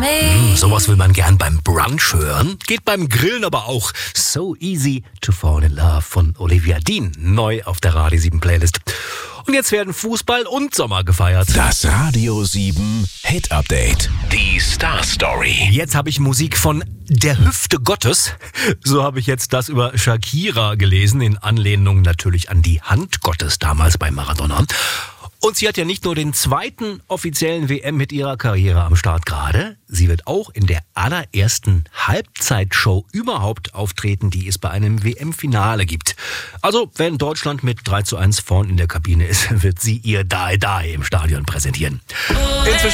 Sowas will man gern beim Brunch hören. Geht beim Grillen aber auch. So Easy to Fall in Love von Olivia Dean. Neu auf der Radio 7 Playlist. Und jetzt werden Fußball und Sommer gefeiert. Das Radio 7 Hit Update. Die Star Story. Jetzt habe ich Musik von der Hüfte Gottes. So habe ich jetzt das über Shakira gelesen, in Anlehnung natürlich an die Hand Gottes damals bei Maradona. Und sie hat ja nicht nur den zweiten offiziellen WM-Hit ihrer Karriere am Start gerade, sie wird auch in der allerersten Halbzeitshow überhaupt auftreten, die es bei einem WM-Finale gibt. Also, wenn Deutschland mit 3:1 vorn in der Kabine ist, wird sie ihr Die Die im Stadion präsentieren. Inzwischen